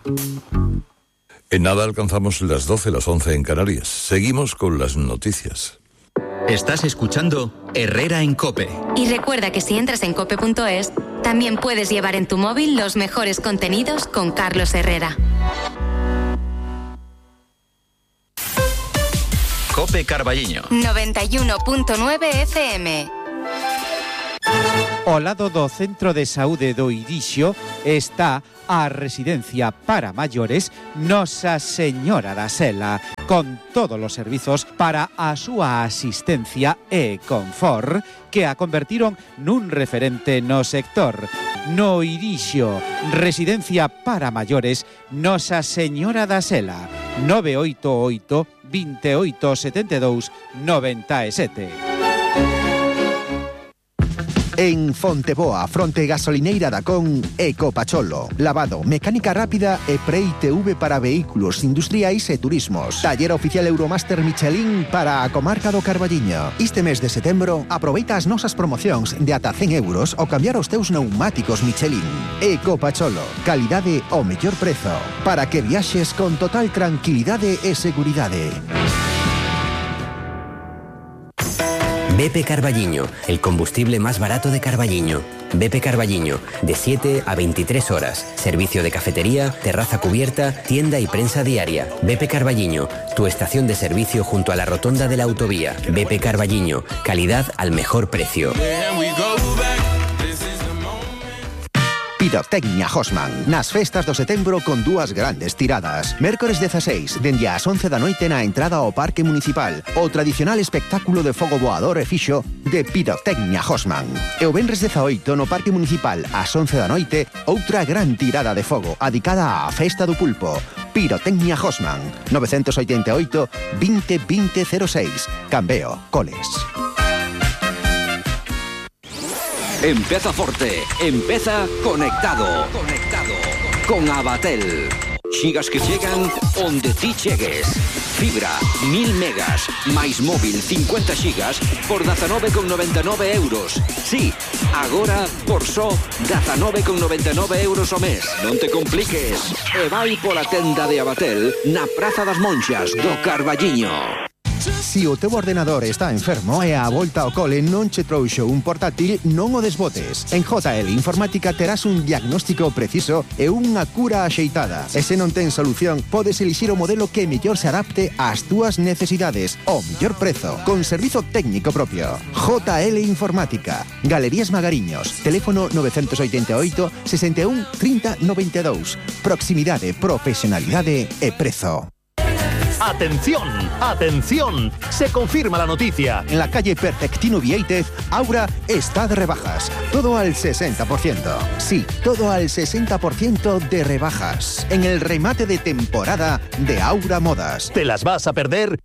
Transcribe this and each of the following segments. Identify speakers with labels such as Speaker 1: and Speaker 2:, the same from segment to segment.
Speaker 1: En nada alcanzamos las 12, las 11 en Canarias. Seguimos con las noticias.
Speaker 2: Estás escuchando Herrera en COPE.
Speaker 3: Y recuerda que si entras en cope.es, también puedes llevar en tu móvil los mejores contenidos con Carlos Herrera.
Speaker 2: COPE Carballiño
Speaker 3: 91.9 FM.
Speaker 4: Ao lado do Centro de Saúde do Irixo está a residencia para maiores Nosa Señora da Sela, con todos os servizos para a súa asistencia e confort, que a convertiron nun referente no sector. No Irixo, residencia para maiores Nosa Señora da Sela, 988 28 72 97.
Speaker 5: En Fonteboa, fronte gasolineira da Con, Ecopacholo. Lavado, mecánica rápida e pre-ITV para vehículos industriais e turismos. Taller oficial Euromaster Michelin para a comarca do Carballiño. Este mes de setembro, aproveita as nosas promocións de ata 100 euros ao cambiar os teus pneumáticos Michelin. Ecopacholo, calidade ao mellor prezo, para que viaxes con total tranquilidade e seguridade.
Speaker 6: BP Carballiño, el combustible más barato de Carballiño. BP Carballiño, de 7 a 23 horas. Servicio de cafetería, terraza cubierta, tienda y prensa diaria. BP Carballiño, tu estación de servicio junto a la rotonda de la autovía. BP Carballiño, calidad al mejor precio.
Speaker 5: Pirotecnia Hosman, nas festas do setembro con dúas grandes tiradas. Mércores 16, dende as 11 da noite na entrada ao Parque Municipal, o tradicional espectáculo de fogo voador e fixo de Pirotecnia Hosman. E o venres 18 no Parque Municipal ás 11 da noite, outra gran tirada de fogo adicada á Festa do Pulpo. Pirotecnia Hosman, 988 20 20 06, Cambeo, Coles.
Speaker 7: Empeza forte, empeza conectado. Con Abatel. Xigas que chegan onde ti chegues. Fibra, 1000 megas, máis móvil 50 xigas por 19,99 euros. Sí, agora por só 19,99 euros ao mes. Non te compliques. E vai pola tenda de Abatel na Praza das Monxas do Carballiño.
Speaker 5: Si o teu ordenador está enfermo e a volta ao cole non che trouxo un portátil, non o desbotes. En JL Informática terás un diagnóstico preciso e unha cura axeitada. E se non ten solución, podes elixir o modelo que mellor se adapte ás túas necesidades, ao mellor prezo, con servizo técnico propio. JL Informática, Galerías Magariños, teléfono 988 61 30 92. Proximidade, profesionalidade e prezo.
Speaker 8: ¡Atención! ¡Atención! Se confirma la noticia.
Speaker 5: En la calle Perfectino Vieitez, Aura está de rebajas. Todo al 60%. Sí, todo al 60% de rebajas. En el remate de temporada de Aura Modas.
Speaker 8: ¿Te las vas a perder?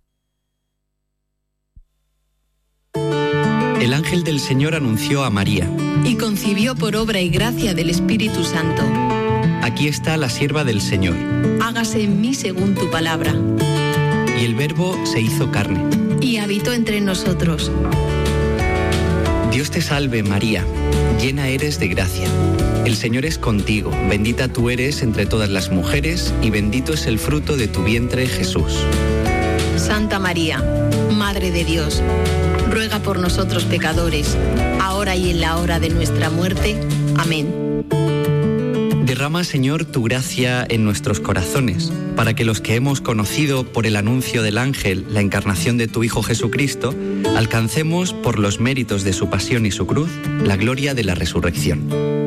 Speaker 9: El ángel del Señor anunció a María.
Speaker 10: Y concibió por obra y gracia del Espíritu Santo.
Speaker 9: Aquí está la sierva del Señor.
Speaker 10: Hágase en mí según tu palabra.
Speaker 9: Y el Verbo se hizo carne.
Speaker 10: Y habitó entre nosotros.
Speaker 9: Dios te salve, María, llena eres de gracia. El Señor es contigo, bendita tú eres entre todas las mujeres, y bendito es el fruto de tu vientre, Jesús.
Speaker 10: Santa María, Madre de Dios, ruega por nosotros pecadores, ahora y en la hora de nuestra muerte. Amén.
Speaker 9: Derrama, Señor, tu gracia en nuestros corazones, para que los que hemos conocido por el anuncio del ángel la encarnación de tu Hijo Jesucristo, alcancemos por los méritos de su pasión y su cruz la gloria de la resurrección.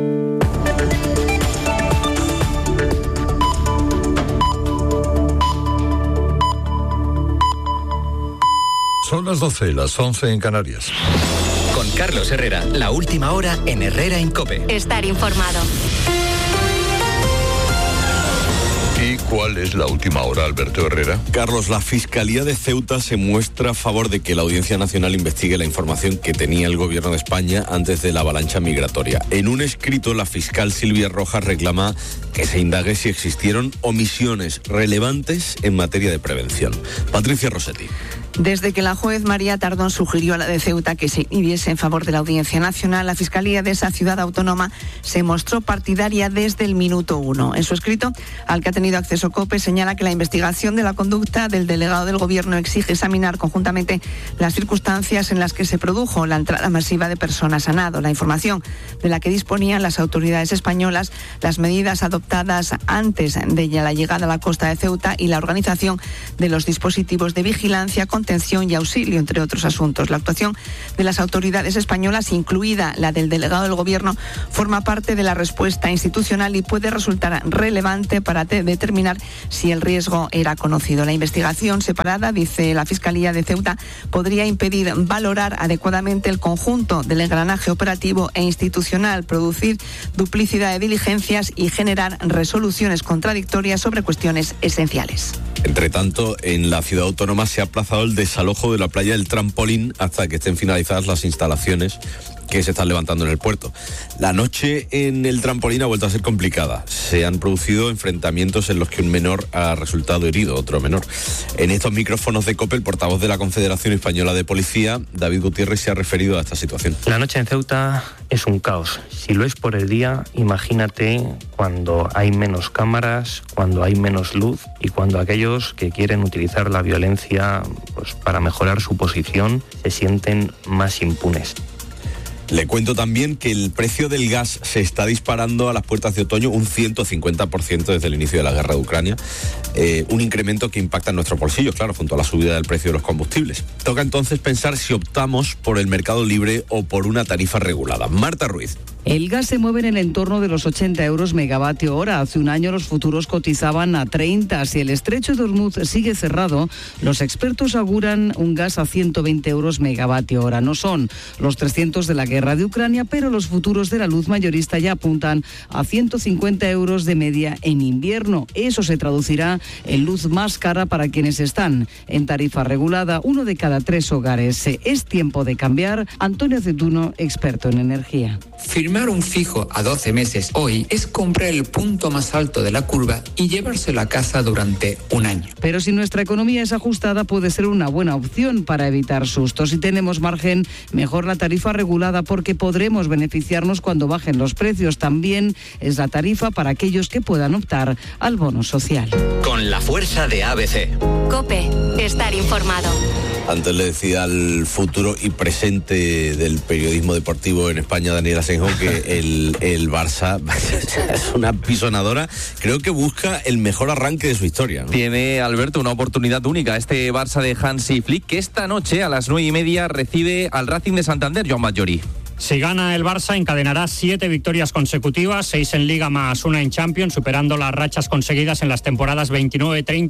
Speaker 1: Son las 12, las 11 en Canarias.
Speaker 2: Con Carlos Herrera, la última hora en Herrera en COPE.
Speaker 3: Estar informado.
Speaker 1: ¿Y cuál es la última hora, Alberto Herrera?
Speaker 11: Carlos, la Fiscalía de Ceuta se muestra a favor de que la Audiencia Nacional investigue la información que tenía el Gobierno de España antes de la avalancha migratoria. En un escrito, la fiscal Silvia Rojas reclama que se indague si existieron omisiones relevantes en materia de prevención. Patricia Rossetti.
Speaker 12: Desde que la juez María Tardón sugirió a la de Ceuta que se inhibiese en favor de la Audiencia Nacional, la Fiscalía de esa ciudad autónoma se mostró partidaria desde el minuto 1. En su escrito, al que ha tenido acceso COPE, señala que la investigación de la conducta del delegado del Gobierno exige examinar conjuntamente las circunstancias en las que se produjo la entrada masiva de personas a nado, la información de la que disponían las autoridades españolas, las medidas adoptadas antes de la llegada a la costa de Ceuta y la organización de los dispositivos de vigilancia, contención y auxilio, entre otros asuntos. La actuación de las autoridades españolas, incluida la del delegado del Gobierno, forma parte de la respuesta institucional y puede resultar relevante para determinar si el riesgo era conocido. La investigación separada, dice la Fiscalía de Ceuta, podría impedir valorar adecuadamente el conjunto del engranaje operativo e institucional, producir duplicidad de diligencias y generar resoluciones contradictorias sobre cuestiones esenciales.
Speaker 11: Entre tanto, en la ciudad autónoma se ha aplazado el desalojo de la playa del Trampolín hasta que estén finalizadas las instalaciones que se están levantando en el puerto. La noche en el Trampolín ha vuelto a ser complicada. Se han producido enfrentamientos en los que un menor ha resultado herido, otro menor. En estos micrófonos de COPE, el portavoz de la Confederación Española de Policía, David Gutiérrez, se ha referido a esta situación.
Speaker 13: La noche en Ceuta es un caos. Si lo es por el día, imagínate cuando hay menos cámaras, cuando hay menos luz y cuando aquellos que quieren utilizar la violencia pues, para mejorar su posición se sienten más impunes.
Speaker 11: Le cuento también que el precio del gas se está disparando a las puertas de otoño un 150% desde el inicio de la guerra de Ucrania. Un incremento que impacta en nuestros bolsillos, claro, junto a la subida del precio de los combustibles. Toca entonces pensar si optamos por el mercado libre o por una tarifa regulada. Marta Ruiz.
Speaker 14: El gas se mueve en el entorno de los 80 euros megavatio hora. Hace un año los futuros cotizaban a 30. Si el estrecho de Hormuz sigue cerrado, los expertos auguran un gas a 120 euros megavatio hora. No son los 300 de la guerra de Ucrania, pero los futuros de la luz mayorista ya apuntan a 150 euros de media en invierno. Eso se traducirá en luz más cara para quienes están en tarifa regulada. 1 de cada 3 hogares. Es tiempo de cambiar. Antonio Cetuno, experto en energía.
Speaker 15: Firmar un fijo a 12 meses hoy es comprar el punto más alto de la curva y llevárselo a casa durante un año.
Speaker 14: Pero si nuestra economía es ajustada, puede ser una buena opción para evitar sustos. Si tenemos margen, mejor la tarifa regulada porque podremos beneficiarnos cuando bajen los precios. También es la tarifa para aquellos que puedan optar al bono social.
Speaker 2: Con la fuerza de ABC.
Speaker 3: COPE, estar informado.
Speaker 11: Antes le decía al futuro y presente del periodismo deportivo en España, Daniel Asenjo, que el Barça es una pisonadora. Creo que busca el mejor arranque de su historia, ¿no?
Speaker 16: Tiene, Alberto, una oportunidad única. Este Barça de Hansi Flick, que esta noche a las 9:30 recibe al Racing de Santander, Joan Batllori.
Speaker 17: Si gana el Barça, encadenará 7 victorias consecutivas, 6 en Liga más 1 en Champions, superando las rachas conseguidas en las temporadas 29-30,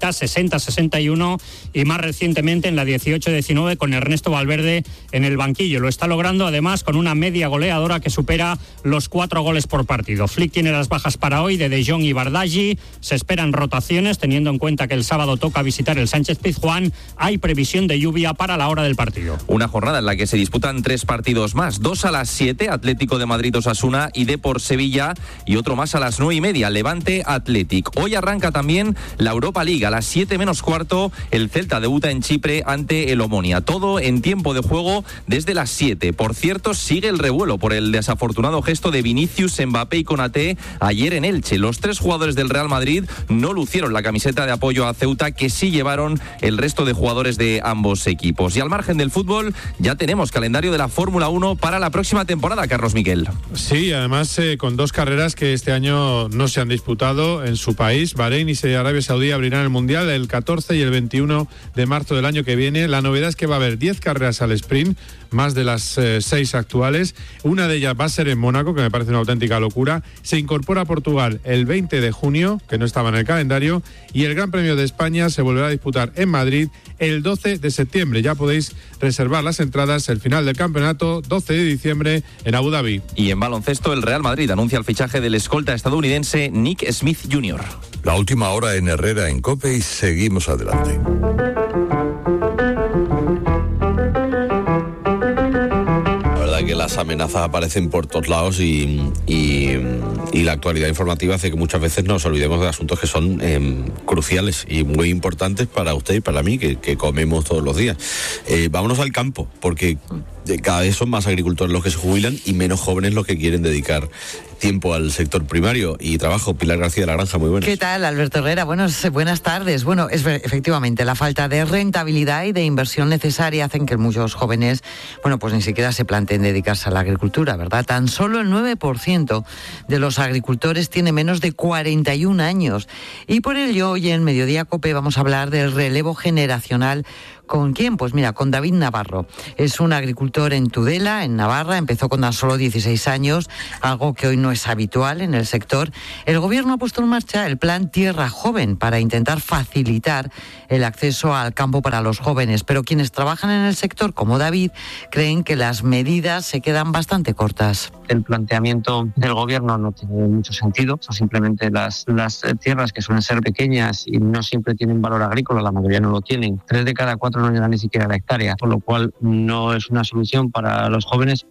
Speaker 17: 60-61 y más recientemente en la 18-19 con Ernesto Valverde en el banquillo. Lo está logrando además con una media goleadora que supera los 4 goles por partido. Flick tiene las bajas para hoy de Jong y Bardghji. Se esperan rotaciones, teniendo en cuenta que el sábado toca visitar el Sánchez-Pizjuán. Hay previsión de lluvia para la hora del partido.
Speaker 16: Una jornada en la que se disputan 3 partidos más, 2 a las 7, Atlético de Madrid Osasuna y Depor Sevilla, y otro más a las 9:30, Levante Athletic. Hoy arranca también la Europa League, a las 7 menos cuarto, el Celta debuta en Chipre ante el Omonia. Todo en tiempo de juego desde las 7. Por cierto, sigue el revuelo por el desafortunado gesto de Vinicius, Mbappé y Konaté ayer en Elche. Los 3 jugadores del Real Madrid no lucieron la camiseta de apoyo a Ceuta, que sí llevaron el resto de jugadores de ambos equipos. Y al margen del fútbol, ya tenemos calendario de la Fórmula 1 para la próxima temporada, Carlos Miquel.
Speaker 18: Sí, además con 2 carreras que este año no se han disputado en su país. Bahrein y Arabia Saudí abrirán el Mundial el 14 y el 21 de marzo del año que viene. La novedad es que va a haber 10 carreras al sprint, más de las 6 actuales. Una de ellas va a ser en Mónaco, que me parece una auténtica locura. Se incorpora a Portugal el 20 de junio, que no estaba en el calendario, y el Gran Premio de España se volverá a disputar en Madrid el 12 de septiembre. Ya podéis reservar las entradas. El final del campeonato, 12 de diciembre, en Abu Dhabi.
Speaker 16: Y en baloncesto, el Real Madrid anuncia el fichaje del escolta estadounidense Nick Smith Jr.
Speaker 1: La última hora en Herrera, en COPE, y seguimos adelante.
Speaker 11: Que la las amenazas aparecen por todos lados y la actualidad informativa hace que muchas veces nos olvidemos de asuntos que son cruciales y muy importantes para usted y para mí, que comemos todos los días. Vámonos al campo, porque cada vez son más agricultores los que se jubilan y menos jóvenes los que quieren dedicar tiempo al sector primario y trabajo. Pilar García de la Granja, muy buenas.
Speaker 19: ¿Qué tal, Alberto Herrera? Buenas tardes. Bueno, efectivamente, la falta de rentabilidad y de inversión necesaria hacen que muchos jóvenes, pues ni siquiera se planteen dedicarse a la agricultura, ¿verdad? Tan solo el 9% de los agricultores tiene menos de 41 años. Y por ello, hoy en Mediodía COPE vamos a hablar del relevo generacional. ¿Con quién? Pues mira, con David Navarro. Es un agricultor en Tudela, en Navarra. Empezó con tan solo 16 años, algo que hoy no es habitual en el sector. El gobierno ha puesto en marcha el plan Tierra Joven para intentar facilitar el acceso al campo para los jóvenes. Pero quienes trabajan en el sector, como David, creen que las medidas se quedan bastante cortas.
Speaker 20: El planteamiento del gobierno no tiene mucho sentido. Son simplemente las tierras que suelen ser pequeñas y no siempre tienen valor agrícola, la mayoría no lo tienen. 3 de cada 4 no llegan ni siquiera a la hectárea, por lo cual no es una solución para los jóvenes.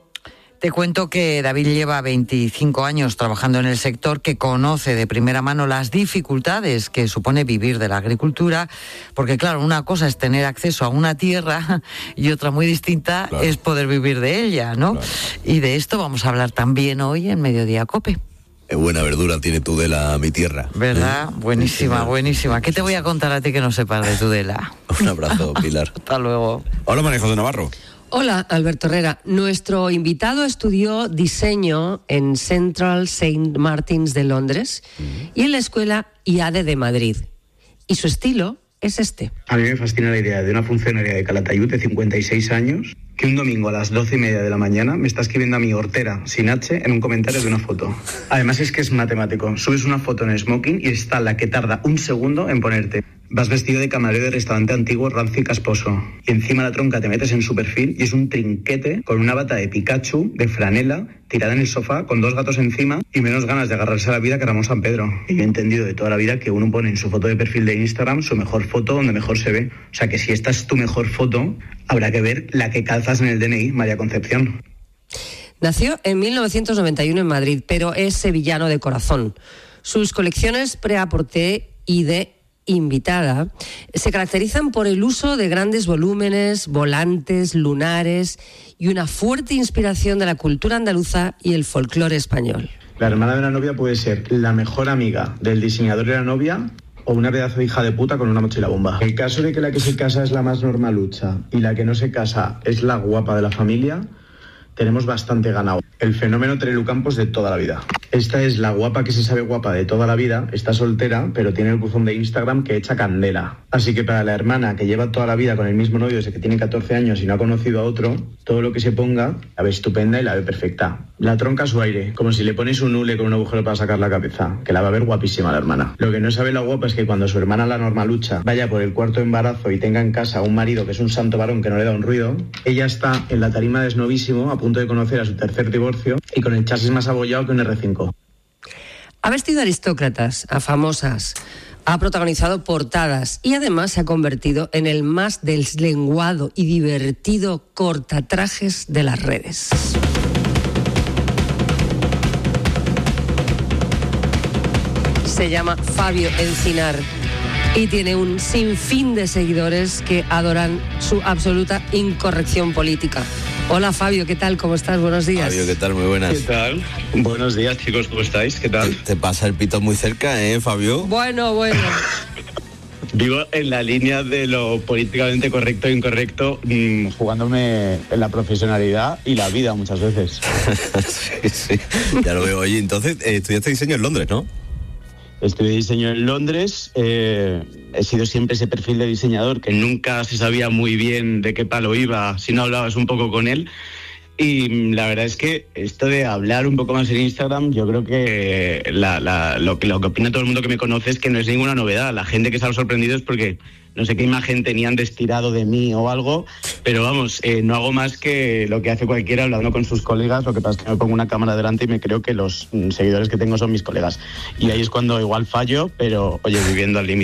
Speaker 19: Te cuento que David lleva 25 años trabajando en el sector, que conoce de primera mano las dificultades que supone vivir de la agricultura, porque claro, una cosa es tener acceso a una tierra y otra muy distinta es poder vivir de ella, ¿no? Claro. Y de esto vamos a hablar también hoy en Mediodía COPE.
Speaker 11: Qué buena verdura tiene Tudela, mi tierra.
Speaker 19: ¿Verdad? Buenísima, buenísima. ¿Qué te voy a contar a ti que no sepas de Tudela?
Speaker 11: Un abrazo, Pilar.
Speaker 19: Hasta luego.
Speaker 11: Hola, María José Navarro.
Speaker 21: Hola, Alberto Herrera. Nuestro invitado estudió diseño en Central St. Martins de Londres y en la Escuela IADE de Madrid. Y su estilo es este.
Speaker 22: A mí me fascina la idea de una funcionaria de Calatayud de 56 años que un domingo a las 12:30 de la mañana me está escribiendo a mi hortera, sin H, en un comentario de una foto. Además es que es matemático. Subes una foto en smoking y está la que tarda un segundo en ponerte. Vas vestido de camarero de restaurante antiguo, rancio y casposo. Y encima la tronca te metes en su perfil y es un trinquete con una bata de Pikachu, de franela, tirada en el sofá, con 2 gatos encima y menos ganas de agarrarse a la vida que Ramón San Pedro. Y yo he entendido de toda la vida que uno pone en su foto de perfil de Instagram su mejor foto donde mejor se ve. O sea que si esta es tu mejor foto, habrá que ver la que calzas en el DNI, María Concepción.
Speaker 21: Nació en 1991 en Madrid, pero es sevillano de corazón. Sus colecciones Prêt-à-porter y de invitada se caracterizan por el uso de grandes volúmenes, volantes, lunares y una fuerte inspiración de la cultura andaluza y el folclore español.
Speaker 22: La hermana de la novia puede ser la mejor amiga del diseñador de la novia o una pedazo de hija de puta con una mochila bomba. En el caso de que la que se casa es la más normalucha y la que no se casa es la guapa de la familia, tenemos bastante ganado. El fenómeno Terelu Campos de toda la vida. Esta es la guapa que se sabe guapa de toda la vida, está soltera, pero tiene el buzón de Instagram que echa candela. Así que para la hermana que lleva toda la vida con el mismo novio desde que tiene 14 años y no ha conocido a otro, todo lo que se ponga la ve estupenda y la ve perfecta. La tronca a su aire, como si le pones un hule con un agujero para sacar la cabeza, que la va a ver guapísima la hermana. Lo que no sabe la guapa es que cuando su hermana, la normalucha, vaya por el 4º embarazo y tenga en casa un marido que es un santo varón que no le da un ruido, ella está en la tarima de Snovísimo a punto de conocer a su 3er divorcio y con el chasis más abollado que un R5.
Speaker 21: Ha vestido a aristócratas, a famosas, ha protagonizado portadas y además se ha convertido en el más deslenguado y divertido cortatrajes de las redes. Se llama Fabio Encinar y tiene un sinfín de seguidores que adoran su absoluta incorrección política. Hola Fabio, ¿qué tal? ¿Cómo estás? Buenos días.
Speaker 11: Fabio, ¿qué tal? Muy buenas.
Speaker 22: ¿Qué tal? Buenos días, chicos, ¿cómo estáis? ¿Qué tal?
Speaker 11: Te pasa el pito muy cerca, Fabio?
Speaker 21: Bueno.
Speaker 22: Vivo en la línea de lo políticamente correcto e incorrecto, jugándome en la profesionalidad y la vida muchas veces.
Speaker 11: Sí, ya lo veo. Oye, entonces, estudiaste diseño en Londres, ¿no?
Speaker 22: Estudié diseño en Londres, he sido siempre ese perfil de diseñador que nunca se sabía muy bien de qué palo iba si no hablabas un poco con él. Y la verdad es que esto de hablar un poco más en Instagram, yo creo que lo que opina todo el mundo que me conoce es que no es ninguna novedad. La gente que se ha sorprendido es porque no sé qué imagen tenían de estirado de mí o algo, pero vamos, no hago más que lo que hace cualquiera hablando con sus colegas. Lo que pasa es que me pongo una cámara delante y me creo que los seguidores que tengo son mis colegas. Y ahí es cuando igual fallo, pero oye, viviendo al límite.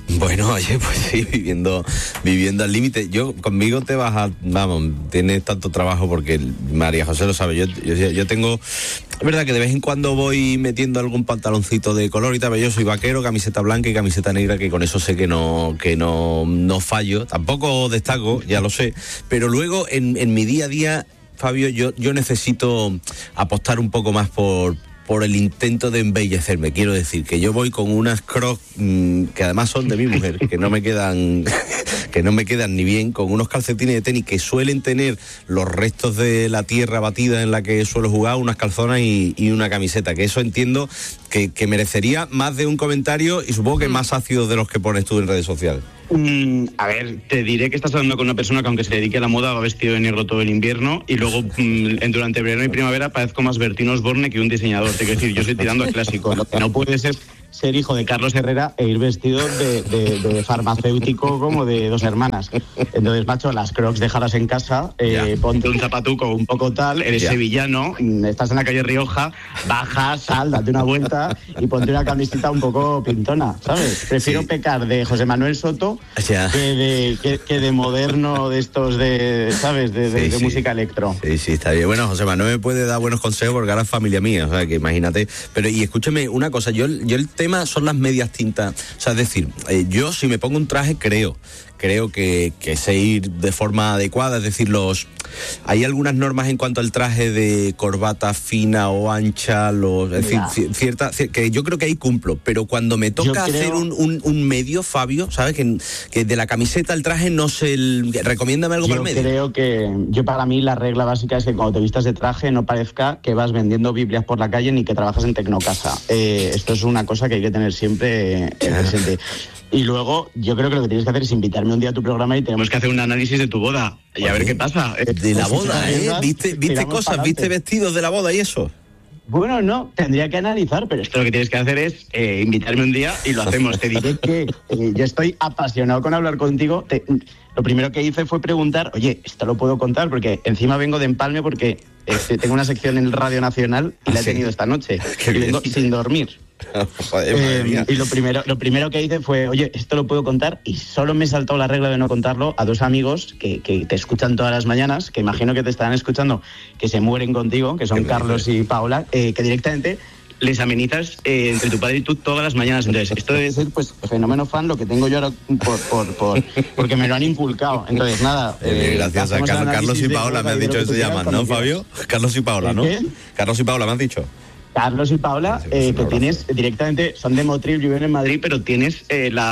Speaker 11: Bueno, oye, pues sí, viviendo al límite. Conmigo te vas a... Vamos, tienes tanto trabajo porque María José lo sabe. Yo tengo... Es verdad que de vez en cuando voy metiendo algún pantaloncito de color y tal, pero yo soy vaquero, camiseta blanca y camiseta negra, que con eso sé que no fallo. Tampoco destaco, ya lo sé. Pero luego, en mi día a día, Fabio, yo necesito apostar un poco más por el intento de embellecerme. Quiero decir que yo voy con unas Crocs que además son de mi mujer, que no me quedan ni bien, con unos calcetines de tenis que suelen tener los restos de la tierra batida en la que suelo jugar, unas calzonas y una camiseta, que eso entiendo que merecería más de un comentario y supongo que más ácidos de los que pones tú en redes sociales.
Speaker 22: A ver, te diré que estás hablando con una persona que, aunque se dedique a la moda, va vestido de negro todo el invierno y luego durante verano y primavera parezco más Bertín Osborne que un diseñador. Te quiero decir, yo estoy tirando al clásico. Lo que no puede ser hijo de Carlos Herrera e ir vestido de farmacéutico como de dos hermanas. Entonces, macho, las Crocs déjalas en casa, ponte un zapatuco un poco tal, eres sevillano, estás en la calle Rioja, bajas, sal, date una vuelta y ponte una camiseta un poco pintona, ¿sabes? Prefiero pecar de José Manuel Soto que de moderno de estos ¿sabes? De música electro.
Speaker 11: Sí, está bien. Bueno, José Manuel me puede dar buenos consejos porque ahora es familia mía, o sea, que imagínate. Pero, y escúchame una cosa, yo el tema son las medias tintas, o sea, es decir, yo si me pongo un traje creo que sé ir de forma adecuada, es decir, hay algunas normas en cuanto al traje de corbata fina o ancha, es decir, que yo creo que ahí cumplo, pero cuando me toca hacer un medio, Fabio, ¿sabes? Que de la camiseta al traje no sé, recomiéndame algo para el medio.
Speaker 22: Creo que, para mí la regla básica es que cuando te vistas de traje no parezca que vas vendiendo Biblias por la calle ni que trabajas en Tecnocasa. Esto es una cosa que hay que tener siempre presente. Y luego, yo creo que lo que tienes que hacer es invitarme un día a tu programa y tenemos que hacer un análisis de tu boda. Y a ver qué pasa.
Speaker 11: De la boda, ¿Viste cosas? ¿Viste vestidos de la boda y eso?
Speaker 22: Bueno, no, tendría que analizar, pero esto lo que tienes que hacer es invitarme un día y lo hacemos. Te diré que yo estoy apasionado con hablar contigo. Lo primero que hice fue preguntar, oye, ¿esto lo puedo contar? Porque encima vengo de empalme porque tengo una sección en el Radio Nacional y la he tenido esta noche. Y vengo sin dormir.
Speaker 11: Joder,
Speaker 22: y lo primero que hice fue, oye, esto lo puedo contar, y solo me he saltado la regla de no contarlo a dos amigos que te escuchan todas las mañanas, que imagino que te estarán escuchando, que se mueren contigo, que son Carlos y Paola, que directamente les amenizas entre tu padre y tú todas las mañanas. Entonces, esto debe ser pues fenómeno fan, lo que tengo yo ahora porque me lo han inculcado. Entonces, nada.
Speaker 11: Gracias a Carlos y Paola me han dicho que se llaman, ¿no, Fabio? Carlos y Paola, ¿no? Carlos y Paola me han dicho.
Speaker 22: Carlos y Paola, que tienes directamente, son de Motril, viven en Madrid, pero tienes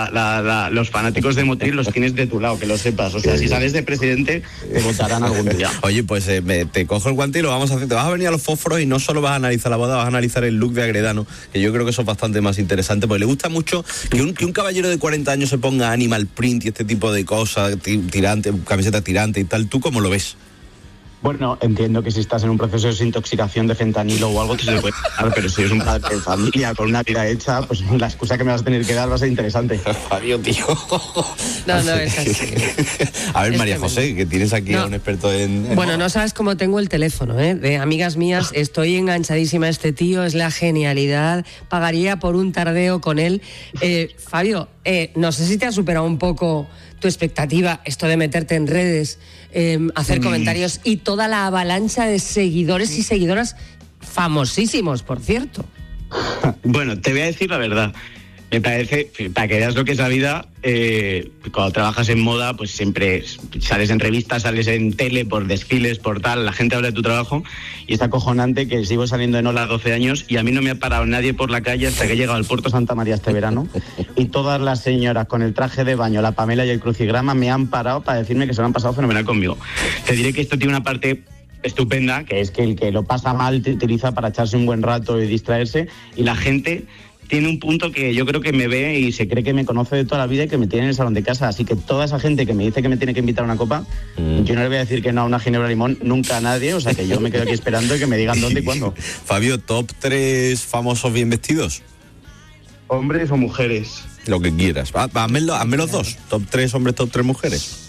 Speaker 22: los fanáticos de Motril los tienes de tu lado, que lo sepas. O sea, si sales de presidente, te votarán algún día.
Speaker 11: Oye, pues te cojo el guante y lo vamos a hacer. Te vas a venir a los fósforos y no solo vas a analizar la boda, vas a analizar el look de Agredano, que yo creo que eso es bastante más interesante, porque le gusta mucho que un caballero de 40 años se ponga animal print y este tipo de cosas, tirante, camiseta tirante y tal. ¿Tú cómo lo ves?
Speaker 22: Bueno, entiendo que si estás en un proceso de desintoxicación de fentanilo o algo, te se puede dar, pero si eres un padre de familia con una vida hecha, pues la excusa que me vas a tener que dar va a ser interesante.
Speaker 11: Fabio, tío.
Speaker 21: No, es así.
Speaker 11: A ver, María José, que tienes aquí a un experto en...
Speaker 21: Bueno, no sabes cómo tengo el teléfono, de amigas mías. Estoy enganchadísima a este tío, es la genialidad. Pagaría por un tardeo con él. Fabio, no sé si te ha superado un poco tu expectativa, esto de meterte en redes, hacer comentarios y toda la avalancha de seguidores y seguidoras famosísimos, por cierto.
Speaker 22: Bueno, te voy a decir la verdad. Me parece, para que veas lo que es la vida, cuando trabajas en moda, pues siempre sales en revistas, sales en tele, por desfiles, por tal, la gente habla de tu trabajo, y es acojonante que sigo saliendo en Ola 12 años y a mí no me ha parado nadie por la calle hasta que he llegado al Puerto Santa María este verano, y todas las señoras con el traje de baño, la Pamela y el crucigrama me han parado para decirme que se lo han pasado fenomenal conmigo. Te diré que esto tiene una parte estupenda, que es que el que lo pasa mal te utiliza para echarse un buen rato y distraerse, y la gente tiene un punto que yo creo que me ve y se cree que me conoce de toda la vida y que me tiene en el salón de casa. Así que toda esa gente que me dice que me tiene que invitar a una copa, yo no le voy a decir que no a una ginebra limón nunca a nadie. O sea que yo me quedo aquí esperando y que me digan dónde y cuándo.
Speaker 11: Fabio, ¿top 3 famosos bien vestidos?
Speaker 22: ¿Hombres o mujeres?
Speaker 11: Lo que quieras. Hazme los dos. ¿Top 3 hombres, top 3 mujeres?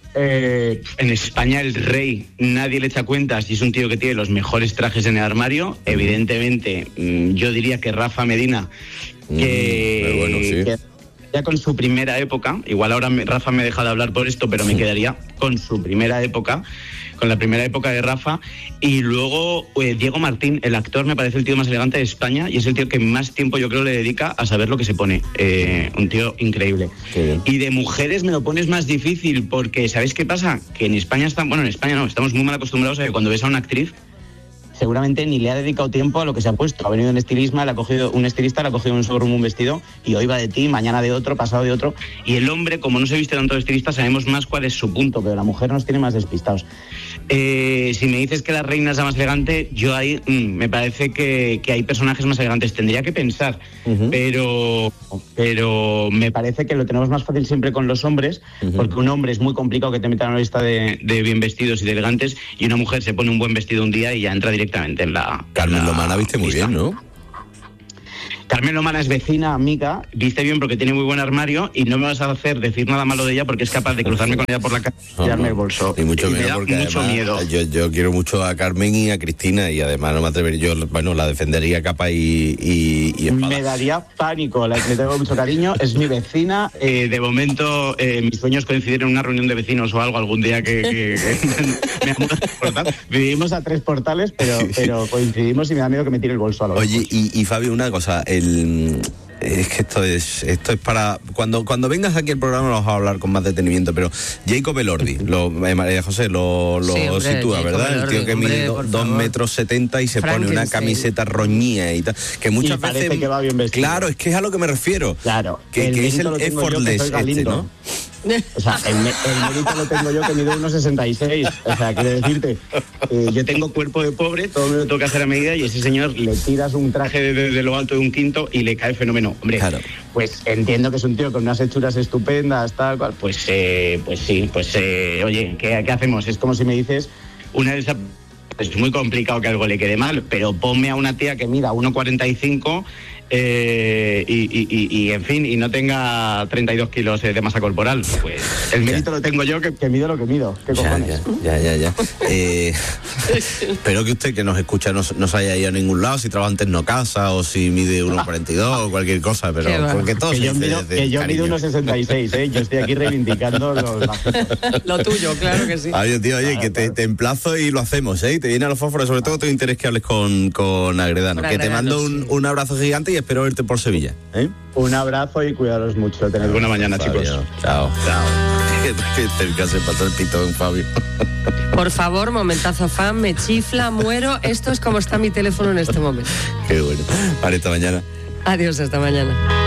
Speaker 22: En España el rey, nadie le echa cuentas y es un tío que tiene los mejores trajes en el armario. Evidentemente, yo diría que Rafa Medina, que
Speaker 4: ya con su primera época, igual ahora Rafa me deja de hablar por esto, pero me quedaría con su primera época, con la primera época de Rafa. Y luego Diego Martín, el actor, me parece el tío más elegante de España y es el tío que más tiempo yo creo le dedica a saber lo que se pone. Un tío increíble. Y de mujeres me lo pones más difícil porque ¿sabéis qué pasa? Que en España en España no, estamos muy mal acostumbrados a que cuando ves a una actriz seguramente ni le ha dedicado tiempo a lo que se ha puesto. Ha venido un estilista, le ha cogido un showroom, un vestido, y hoy va de ti, mañana de otro, pasado de otro. Y el hombre, como no se viste tanto de estilista, sabemos más cuál es su punto, pero la mujer nos tiene más despistados. Si me dices que la reina es la más elegante, yo ahí me parece que hay personajes más elegantes. Tendría que pensar, pero me parece que lo tenemos más fácil siempre con los hombres, porque un hombre es muy complicado que te metan en una lista de bien vestidos y de elegantes, y una mujer se pone un buen vestido un día y ya entra directamente en la...
Speaker 11: Carmen Lomana viste muy bien, ¿no?
Speaker 4: Carmen Lomana es vecina, amiga, viste bien porque tiene muy buen armario y no me vas a hacer decir nada malo de ella porque es capaz de cruzarme con ella por la calle y tirarme el bolso.
Speaker 11: Y mucho menos porque
Speaker 4: mucho
Speaker 11: además,
Speaker 4: miedo.
Speaker 11: Yo quiero mucho a Carmen y a Cristina y además no me atrevería, la defendería capa y espada.
Speaker 4: Me daría pánico, le tengo mucho cariño, es mi vecina, de momento mis sueños coinciden en una reunión de vecinos o algo algún día que me mudo a portal. Vivimos a 3 portales, pero coincidimos y me da miedo que me tire el bolso a lo
Speaker 11: Oye, y Fabio, una cosa, es que esto es para cuando vengas aquí al programa lo vamos a hablar con más detenimiento, pero Jacob Elordi, María José lo
Speaker 21: sí, hombre,
Speaker 11: sitúa,
Speaker 21: Jacob
Speaker 11: ¿verdad?
Speaker 21: Elordi,
Speaker 11: el tío que mide 2,70 metros y se pone una camiseta roñía y tal, que muchas veces
Speaker 4: que va bien vestido.
Speaker 11: Claro, es que es a lo que me refiero.
Speaker 4: Claro,
Speaker 11: que es el effortless ¿no?
Speaker 4: O sea, el mérito lo tengo yo que mido 1,66. O sea, quiero decirte, yo tengo cuerpo de pobre, todo me lo tengo que hacer a medida y ese señor le tiras un traje de lo alto de un quinto y le cae fenómeno. Hombre, claro. Pues entiendo que es un tío con unas hechuras estupendas, tal cual. Pues sí, oye, ¿qué hacemos? Es como si me dices una de esas... Es muy complicado que algo le quede mal, pero ponme a una tía que mida 1,45 y en fin, y no tenga 32 kilos de masa corporal. Pues el mérito lo tengo yo que mido lo que mido. ¿Qué cojones?
Speaker 11: Ya. Espero que usted que nos escucha no se haya ido a ningún lado, si trabaja en Tecnocasa o si mide 1,42 o cualquier cosa, pero porque todo
Speaker 4: que yo mido 1,66, yo estoy aquí reivindicando
Speaker 21: lo tuyo, claro que sí.
Speaker 11: Oye, tío, que te emplazo y lo hacemos, te viene a los fósforos, sobre todo tengo interés que hables con Agredano, que te mando un abrazo gigante y espero verte por Sevilla.
Speaker 4: Un abrazo y cuidaros mucho. Tened buena mañana, Fabio.
Speaker 11: Chicos. Chao. El que se pasó el pito en Fabio.
Speaker 21: Por favor, momentazo fan, me chifla, muero. Esto es como está mi teléfono en este momento.
Speaker 11: Qué bueno. Para esta mañana.
Speaker 21: Adiós, hasta mañana.